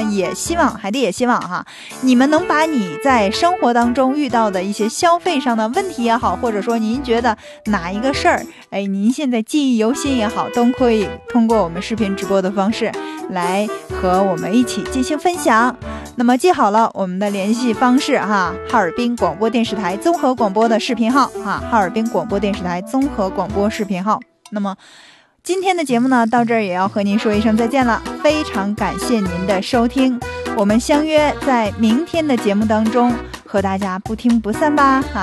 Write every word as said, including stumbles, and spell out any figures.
也希望海蒂也希望哈，你们能把你在生活当中遇到的一些消费上的问题也好，或者说您觉得哪一个事儿，哎，您现在记忆犹新也好，都可以通过我们视频直播的方式来和我们一起进行分享。那么记好了我们的联系方式哈，哈尔滨广播电视台综合广播的视频号哈，哈尔滨广播电视台综合广播视频号。那么今天的节目呢，到这儿也要和您说一声再见了，非常感谢您的收听，我们相约在明天的节目当中和大家不听不散吧。